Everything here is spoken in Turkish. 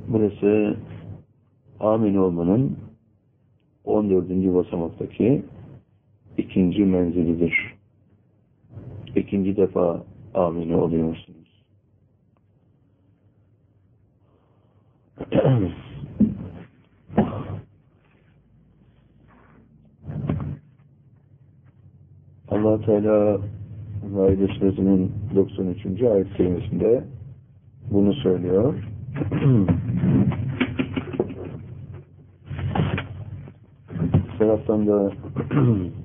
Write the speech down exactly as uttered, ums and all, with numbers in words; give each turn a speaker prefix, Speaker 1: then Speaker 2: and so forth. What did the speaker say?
Speaker 1: Burası amin olmanın on dördüncü basamaktaki ikinci menzilidir. İkinci defa amin oluyorsunuz. Allah Teala Maide Suresi'nin doksan üçüncü ayet kerimesinde bunu söylüyor. Bir taraftan da